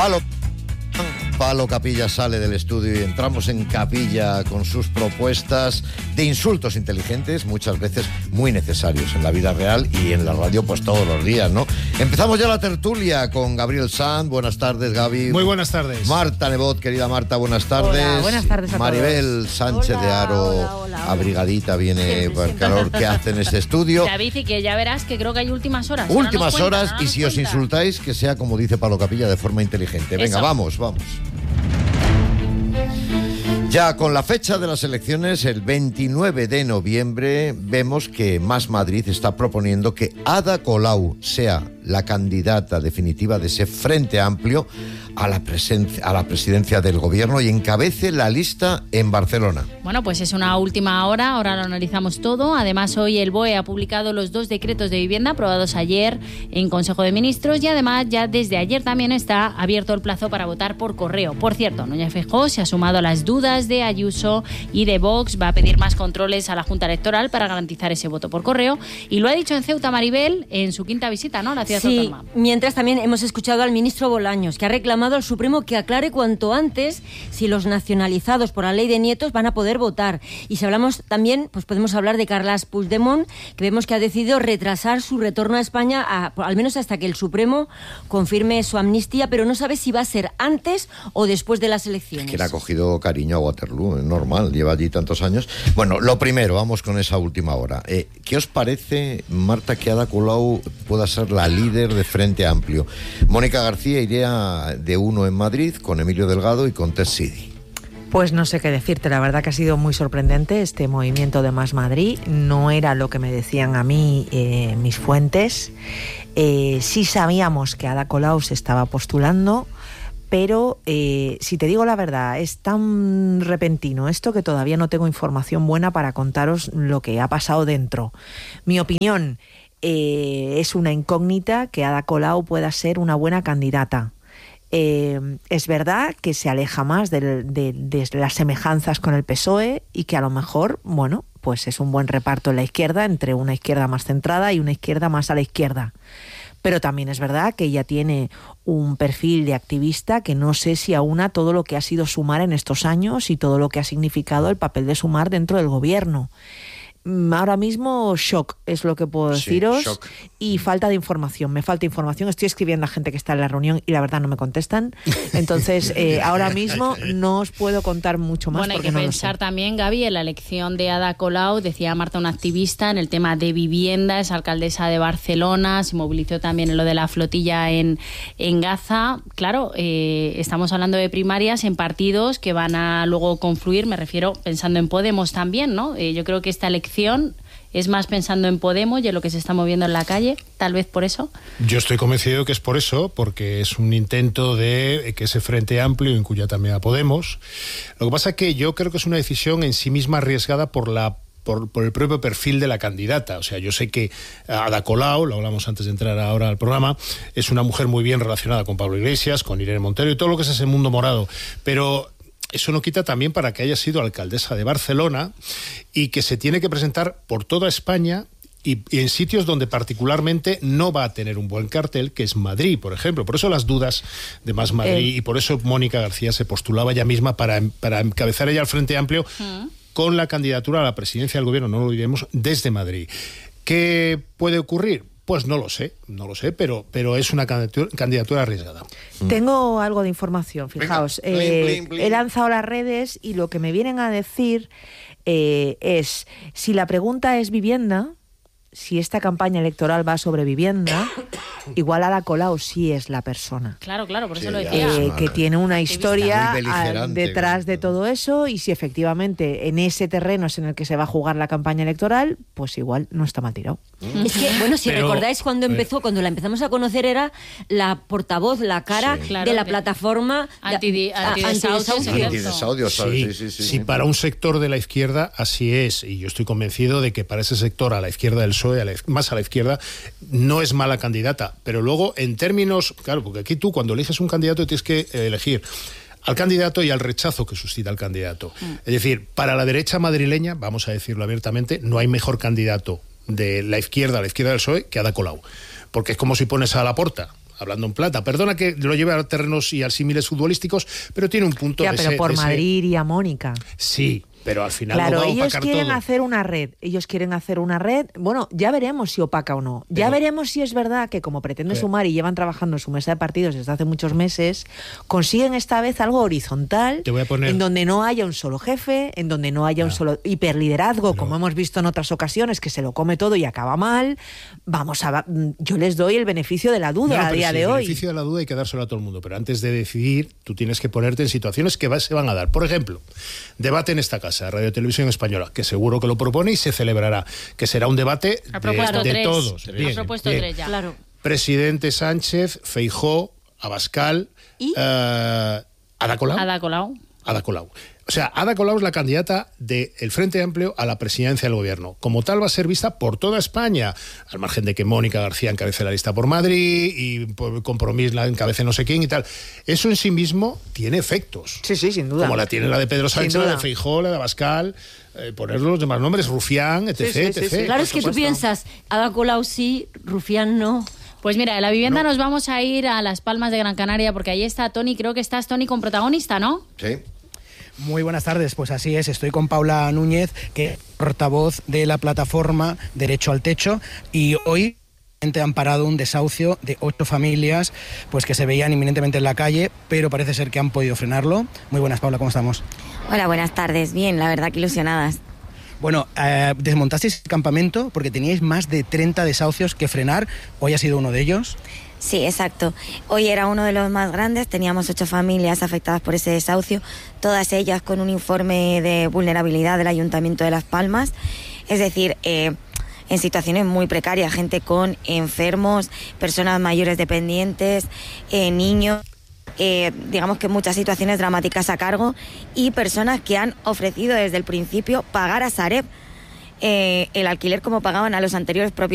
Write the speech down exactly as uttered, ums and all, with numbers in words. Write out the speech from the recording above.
Palo, Palo Capilla sale del estudio y entramos en Capilla con sus propuestas de insultos inteligentes, muchas veces muy necesarios en la vida real y en la radio pues todos los días, ¿no? Empezamos ya la tertulia con Gabriel Sanz. Buenas tardes, Gaby. Muy buenas tardes. Marta Nebot, querida Marta, buenas tardes. Hola, buenas tardes a Maribel todos. Sánchez Hola, de Aro, hola, hola, hola. abrigadita, viene por el calor que hace en este estudio. David, y que ya verás que creo que hay últimas horas. Últimas Ahora nos horas, cuenta, y si os cuenta. insultáis, que sea como dice Palo Capilla, de forma inteligente. Venga, Eso. vamos, vamos. Ya con la fecha de las elecciones, el veintinueve de noviembre, vemos que Más Madrid está proponiendo que Ada Colau sea la candidata definitiva de ese Frente Amplio a la, presen- a la presidencia del gobierno y encabece la lista en Barcelona. Bueno, pues es una última hora, ahora lo analizamos todo. Además, hoy el B O E ha publicado los dos decretos de vivienda aprobados ayer en Consejo de Ministros y además ya desde ayer también está abierto el plazo para votar por correo. Por cierto, Núñez Feijóo se ha sumado a las dudas de Ayuso y de Vox, va a pedir más controles a la Junta Electoral para garantizar ese voto por correo y lo ha dicho en Ceuta, Maribel, en su quinta visita, ¿no?, a la ciudad Sí, autónoma. mientras también hemos escuchado al ministro Bolaños, que ha reclamado al Supremo que aclare cuanto antes si los nacionalizados por la ley de nietos van a poder votar. Y si hablamos también, pues podemos hablar de Carles Puigdemont, que vemos que ha decidido retrasar su retorno a España, a, al menos hasta que el Supremo confirme su amnistía, pero no sabe si va a ser antes o después de las elecciones. Que le ha cogido cariño a Waterloo, es normal, lleva allí tantos años. Bueno, lo primero, vamos con esa última hora. Eh, ¿Qué os parece, Marta, que Ada Colau pueda ser la líder de Frente Amplio? Mónica García iría de uno en Madrid con Emilio Delgado y con Ted Sidi. Pues no sé qué decirte, la verdad que ha sido muy sorprendente este movimiento de Más Madrid, no era lo que me decían a mí eh, mis fuentes, eh, sí sabíamos que Ada Colau se estaba postulando, pero eh, si te digo la verdad, es tan repentino esto que todavía no tengo información buena para contaros lo que ha pasado dentro. Mi opinión, eh, es una incógnita que Ada Colau pueda ser una buena candidata. Eh, es verdad que se aleja más de, de, de las semejanzas con el P S O E y que a lo mejor, bueno, pues es un buen reparto en la izquierda entre una izquierda más centrada y una izquierda más a la izquierda. Pero también es verdad que ella tiene un perfil de activista que no sé si aúna todo lo que ha sido Sumar en estos años y todo lo que ha significado el papel de Sumar dentro del gobierno. Ahora mismo shock es lo que puedo Sí, deciros shock. y falta de información, me falta información, estoy escribiendo a gente que está en la reunión y la verdad no me contestan, entonces eh, ahora mismo no os puedo contar mucho más. Bueno, hay porque que no lo pensar sé. también, Gaby, en la elección de Ada Colau, decía Marta, una activista en el tema de vivienda, es alcaldesa de Barcelona, se movilizó también en lo de la flotilla en, en Gaza. Claro, eh, estamos hablando de primarias en partidos que van a luego confluir, me refiero pensando en Podemos también, ¿no? Eh, yo creo que esta elección es más pensando en Podemos y en lo que se está moviendo en la calle, tal vez por eso. Yo estoy convencido que es por eso, porque es un intento de que ese Frente Amplio incluya también a Podemos. Lo que pasa es que yo creo que es una decisión en sí misma arriesgada por la Por, por el propio perfil de la candidata. O sea, yo sé que Ada Colau, lo hablamos antes de entrar ahora al programa, es una mujer muy bien relacionada con Pablo Iglesias, con Irene Montero y todo lo que es ese mundo morado, pero eso no quita también para que haya sido alcaldesa de Barcelona y que se tiene que presentar por toda España y, y en sitios donde particularmente no va a tener un buen cartel, que es Madrid, por ejemplo. Por eso las dudas de Más Madrid eh. y por eso Mónica García se postulaba ella misma para, para encabezar ella al Frente Amplio uh-huh. con la candidatura a la presidencia del gobierno, no lo olvidemos, desde Madrid. ¿Qué puede ocurrir? Pues no lo sé, no lo sé, pero, pero es una candidatura, candidatura arriesgada. Tengo algo de información, fijaos. Venga, eh, blin, blin, blin. He lanzado las redes y lo que me vienen a decir eh, es, si la pregunta es vivienda, si esta campaña electoral va sobre vivienda, igual Ada Colau sí es la persona. Claro, claro, por eso Sí, lo ya decía. es Eh, una- que tiene una historia Muy beligerante, a- detrás de todo eso y si efectivamente en ese terreno es en el que se va a jugar la campaña electoral, pues igual no está mal tirado. Es que, bueno, si Pero, recordáis cuando eh, empezó, cuando la empezamos a conocer, era la portavoz, la cara Sí. Claro, de la de- plataforma Anti- a- antidesahucios, antidesahucios. Antidesahucios, ¿sabes? Sí, sí, sí, sí, sí. para un sector de la izquierda así es, y yo estoy convencido de que para ese sector, a la izquierda del P S O E, a la, más a la izquierda, no es mala candidata, pero luego en términos, claro, porque aquí tú cuando eliges un candidato tienes que eh, elegir al candidato y al rechazo que suscita el candidato. Mm. Es decir, para la derecha madrileña, vamos a decirlo abiertamente, no hay mejor candidato de la izquierda a la izquierda del P S O E que Ada Colau, porque es como si pones a Laporta hablando en plata. Perdona que lo lleve a terrenos y a símiles futbolísticos, pero tiene un punto ya, de pero ese, por de ese... Madrid iría Mónica. Sí, pero al final claro, no va a ellos opacar quieren todo. hacer una red, ellos quieren hacer una red, bueno, ya veremos si opaca o no, ya Pero, veremos si es verdad que como pretende pero, sumar y llevan trabajando en su mesa de partidos desde hace muchos meses, consiguen esta vez algo horizontal, te voy a poner, en donde no haya un solo jefe, en donde no haya ya, un solo hiperliderazgo, pero, como hemos visto en otras ocasiones, que se lo come todo y acaba mal. Vamos a, yo les doy el beneficio de la duda no, a día sí, de el hoy. El beneficio de la duda hay que dárselo a todo el mundo, pero antes de decidir, tú tienes que ponerte en situaciones que va, se van a dar. Por ejemplo, debate en esta casa, Radio Televisión Española, que seguro que lo propone y se celebrará, que será un debate de, de todos. Bien, ha propuesto bien. tres ya. Claro. Presidente Sánchez, Feijóo, Abascal, ¿Y? Uh, Ada Colau. Ada Colau. Ada Colau. O sea, Ada Colau es la candidata del Frente Amplio a la presidencia del gobierno. Como tal va a ser vista por toda España, al margen de que Mónica García encabece la lista por Madrid y por Compromís la encabece no sé quién y tal. Eso en sí mismo tiene efectos. Sí, sí, sin duda. Como la tiene la de Pedro Sánchez, la de Feijóo, la de Abascal, eh, poner los demás nombres, Rufián, etc. Sí, sí, sí, etcétera. sí. Claro, es que tú piensas, Ada Colau sí, Rufián no. Pues mira, de la vivienda no. nos vamos a ir a Las Palmas de Gran Canaria porque ahí está Tony, creo que estás Tony con protagonista, ¿no? Sí. Muy buenas tardes, pues así es, estoy con Paula Núñez, que es portavoz de la plataforma Derecho al Techo, y hoy han parado un desahucio de ocho familias pues que se veían inminentemente en la calle, pero parece ser que han podido frenarlo. Muy buenas, Paula, ¿cómo estamos? Hola, buenas tardes, bien, la verdad que ilusionadas. Bueno, eh, desmontasteis el campamento porque teníais más de treinta desahucios que frenar, hoy ha sido uno de ellos. Sí, exacto. Hoy era uno de los más grandes, teníamos ocho familias afectadas por ese desahucio, todas ellas con un informe de vulnerabilidad del Ayuntamiento de Las Palmas, es decir, eh, en situaciones muy precarias, gente con enfermos, personas mayores dependientes, eh, niños, eh, digamos que muchas situaciones dramáticas a cargo y personas que han ofrecido desde el principio pagar a Sareb eh, el alquiler como pagaban a los anteriores propietarios.